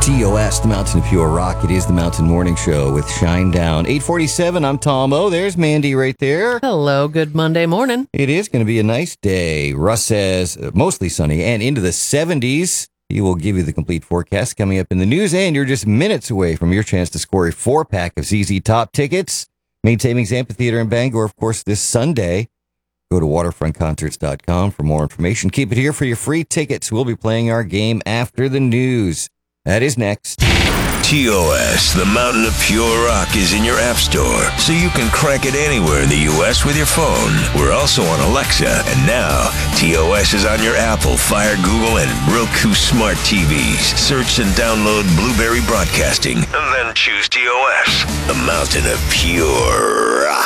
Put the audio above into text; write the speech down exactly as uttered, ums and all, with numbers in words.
T O S, the Mountain of Pure Rock. It is the Mountain Morning Show with Shinedown. eight forty-seven, I'm Tom O. There's Mandy right there. Hello, good Monday morning. It is going to be a nice day. Russ says uh, mostly sunny and into the seventies. He will give you the complete forecast coming up in the news, and you're just minutes away from your chance to score a four-pack of Z Z Top tickets. Main Savings Amphitheater in Bangor, of course, this Sunday. Go to waterfront concerts dot com for more information. Keep it here for your free tickets. We'll be playing our game after the news. That is next. T O S, the Mountain of Pure Rock, is in your app store, so you can crank it anywhere in the U S with your phone. We're also on Alexa, and now T O S is on your Apple, Fire, Google, and Roku smart T Vs. Search and download Blueberry Broadcasting, and then choose T O S, the Mountain of Pure Rock.